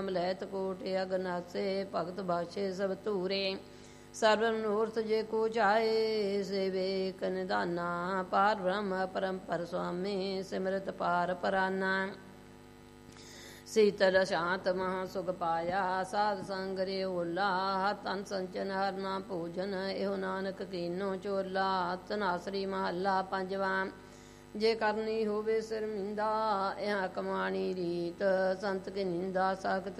ਮਲੈਤ ਕੋਟ ਅਗਨਾਸੇ ਭਗਤ ਬਾਸ਼ੇ ਸਭ ਧੂਰੇ ਸਰਬ ਮਨੋਰਥ ਜੇ ਕੋ ਚਾਏ ਸੇਵੇ ਕਨਿਦਾਨਾ ਪਾਰ ਬ੍ਰਹਮ ਪਰੰਪਰ ਸੁਆਮੀ ਸਿਮਰਤ ਪਾਰ ਪਰਾਨਾ ਸੀਤਲ ਸ਼ਾਂਤ ਮਹਾ ਸੁਖ ਪਾਇਆ ਸਾਧ ਸੰਗ ਰੇ ਓਲਾ ਹਰ ਤਨ ਸੰਚਨ ਹਰ ਨਾਮ ਭੋਜਨ ਇਹੋ ਨਾਨਕ ਕੀਨੋ ਚੋਲਾ ਤਨਾਸਰੀ ਮਹੱਲਾ ਪੰਜਵਾਂ ਜੇ ਕਰਨੀ ਹੋਵੇ ਸ਼ਰਮਿੰਦਾ ਇਹਾਂ ਕਮਾਣੀ ਰੀਤ ਸੰਤ ਕੀ ਨਿੰਦਾ ਸਾਖਤ